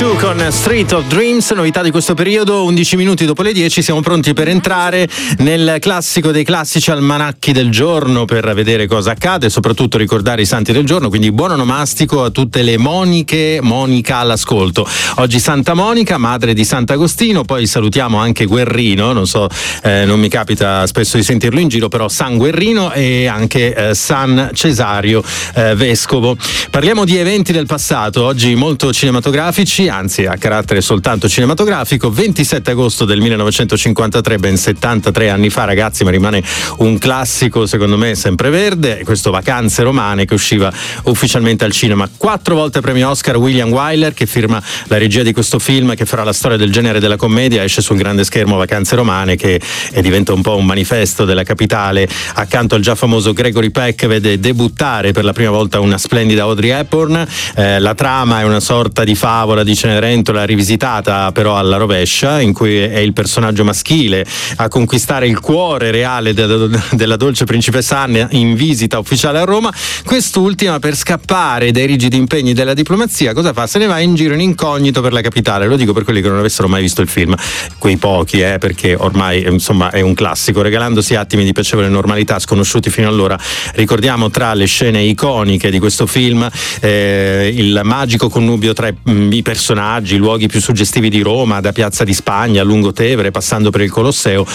U2 con Street of Dreams, novità di questo periodo. 11 minuti dopo le 10 siamo pronti per entrare nel classico dei classici almanacchi del giorno per vedere cosa accade e soprattutto ricordare i santi del giorno, quindi buon onomastico a tutte le Monica all'ascolto. Oggi Santa Monica, madre di Sant'Agostino, poi salutiamo anche Guerrino, non so, non mi capita spesso di sentirlo in giro, però San Guerrino e anche San Cesario vescovo. Parliamo di eventi del passato, oggi molto cinematografici, anzi a carattere soltanto cinematografico. 27 agosto del 1953, ben 73 anni fa, ragazzi, ma rimane un classico secondo me sempreverde, questo Vacanze romane che usciva ufficialmente al cinema. 4 volte premio Oscar William Wyler, che firma la regia di questo film che farà la storia del genere della commedia. Esce sul grande schermo Vacanze romane, che diventa un po' un manifesto della capitale. Accanto al già famoso Gregory Peck vede debuttare per la prima volta una splendida Audrey Hepburn. La trama è una sorta di favola di Cenerentola rivisitata però alla rovescia, in cui è il personaggio maschile a conquistare il cuore reale della dolce principessa Anne in visita ufficiale a Roma. Quest'ultima, per scappare dai rigidi impegni della diplomazia, cosa fa? Se ne va in giro in incognito per la capitale. Lo dico per quelli che non avessero mai visto il film, quei pochi, perché ormai insomma è un classico, regalandosi attimi di piacevole normalità sconosciuti fino allora. Ricordiamo tra le scene iconiche di questo film il magico connubio tra i personaggi, i luoghi più suggestivi di Roma, da Piazza di Spagna a Lungotevere passando per il Colosseo,